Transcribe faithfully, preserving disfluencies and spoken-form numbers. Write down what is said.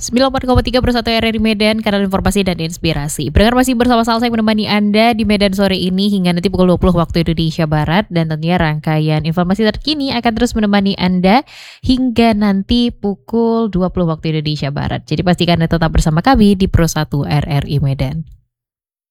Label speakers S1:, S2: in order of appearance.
S1: sembilan puluh empat koma tiga per satu R R I Medan, kanal informasi dan inspirasi. Pendengar masih bersama saya yang menemani Anda di Medan sore ini hingga nanti pukul dua puluh waktu Indonesia Barat. Dan tentunya rangkaian informasi terkini akan terus menemani Anda hingga nanti pukul dua puluh waktu Indonesia Barat. Jadi pastikan Anda tetap bersama kami di Pro satu R R I Medan.